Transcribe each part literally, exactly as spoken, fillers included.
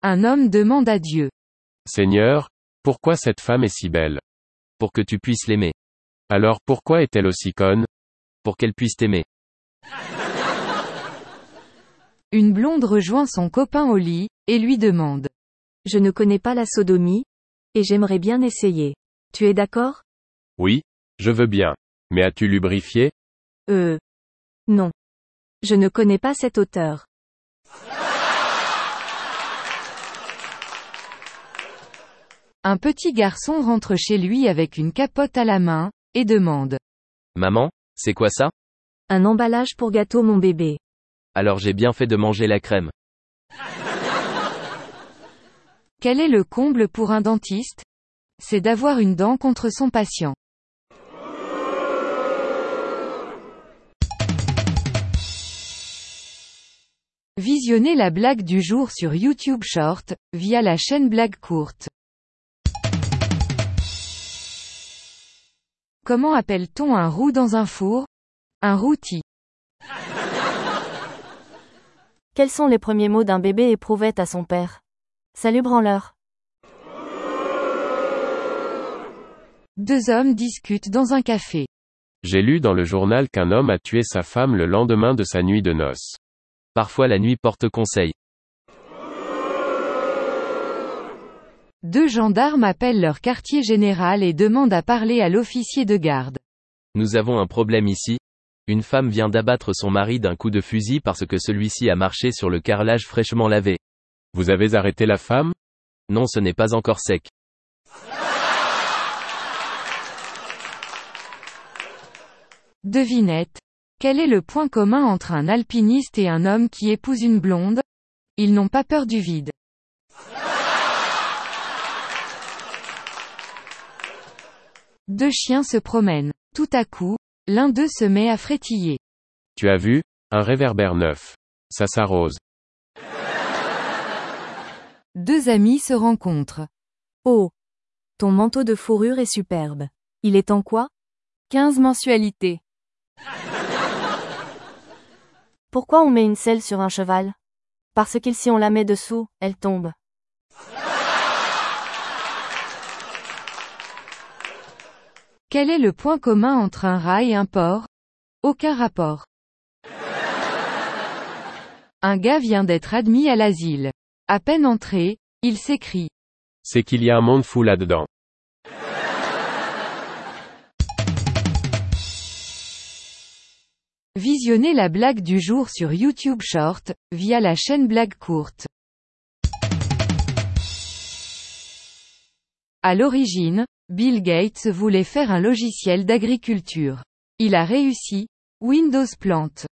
Un homme demande à Dieu. Seigneur, pourquoi cette femme est si belle? Pour que tu puisses l'aimer. Alors pourquoi est-elle aussi conne? Pour qu'elle puisse t'aimer. Une blonde rejoint son copain au lit, et lui demande. Je ne connais pas la sodomie, et j'aimerais bien essayer. Tu es d'accord? Oui, je veux bien. Mais as-tu lubrifié? Euh. Non. Je ne connais pas cet auteur. Un petit garçon rentre chez lui avec une capote à la main, et demande. Maman, c'est quoi ça? Un emballage pour gâteau mon bébé. Alors j'ai bien fait de manger la crème. Quel est le comble pour un dentiste? C'est d'avoir une dent contre son patient. Visionnez la blague du jour sur YouTube Short, via la chaîne Blague Courte. Comment appelle-t-on un roux dans un four? Un rôti. Quels sont les premiers mots d'un bébé éprouvette à son père? Salut branleur. Deux hommes discutent dans un café. J'ai lu dans le journal qu'un homme a tué sa femme le lendemain de sa nuit de noces. Parfois la nuit porte conseil. Deux gendarmes appellent leur quartier général et demandent à parler à l'officier de garde. Nous avons un problème ici. Une femme vient d'abattre son mari d'un coup de fusil parce que celui-ci a marché sur le carrelage fraîchement lavé. Vous avez arrêté la femme? Non, ce n'est pas encore sec. Devinette. Quel est le point commun entre un alpiniste et un homme qui épouse une blonde? Ils n'ont pas peur du vide. Deux chiens se promènent. Tout à coup, l'un d'eux se met à frétiller. Tu as vu? Un réverbère neuf. Ça s'arrose. Deux amis se rencontrent. Oh. Ton manteau de fourrure est superbe. Il est en quoi? quinze mensualités. Pourquoi on met une selle sur un cheval? Parce que si on la met dessous, elle tombe. Quel est le point commun entre un rat et un porc? Aucun rapport. Un gars vient d'être admis à l'asile. À peine entré, il s'écrie. C'est qu'il y a un monde fou là-dedans. Visionnez la blague du jour sur YouTube Short, via la chaîne Blague Courte. À l'origine, Bill Gates voulait faire un logiciel d'agriculture. Il a réussi. Windows plante.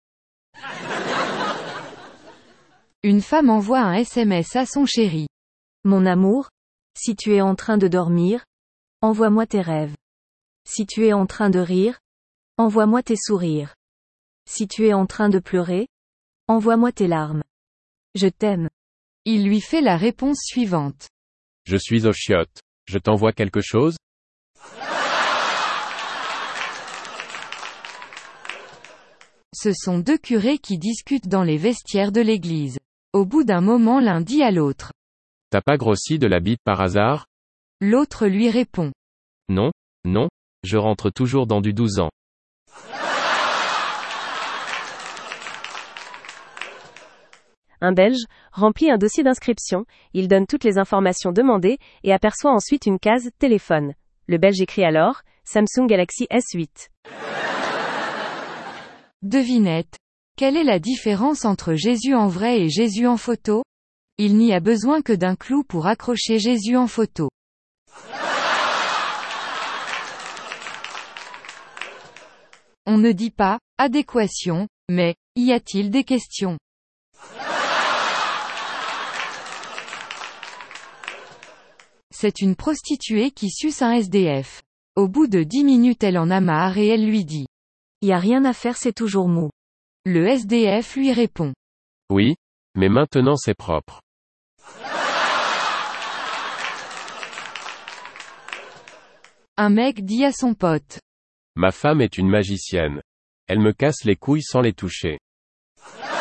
Une femme envoie un S M S à son chéri. Mon amour, si tu es en train de dormir, envoie-moi tes rêves. Si tu es en train de rire, envoie-moi tes sourires. Si tu es en train de pleurer, envoie-moi tes larmes. Je t'aime. Il lui fait la réponse suivante. Je suis aux chiottes. Je t'envoie quelque chose? Ce sont deux curés qui discutent dans les vestiaires de l'église. Au bout d'un moment, l'un dit à l'autre. T'as pas grossi de la bite par hasard? L'autre lui répond. Non, non, je rentre toujours dans du douze ans. Un Belge remplit un dossier d'inscription, il donne toutes les informations demandées et aperçoit ensuite une case « Téléphone ». Le Belge écrit alors « Samsung Galaxy S huit ». Devinette. Quelle est la différence entre Jésus en vrai et Jésus en photo? Il n'y a besoin que d'un clou pour accrocher Jésus en photo. On ne dit pas « adéquation », mais « y a-t-il des questions ?» C'est une prostituée qui suce un S D F. Au bout de dix minutes elle en a marre et elle lui dit. Y a rien à faire, c'est toujours mou. Le S D F lui répond. Oui, mais maintenant c'est propre. Un mec dit à son pote. Ma femme est une magicienne. Elle me casse les couilles sans les toucher.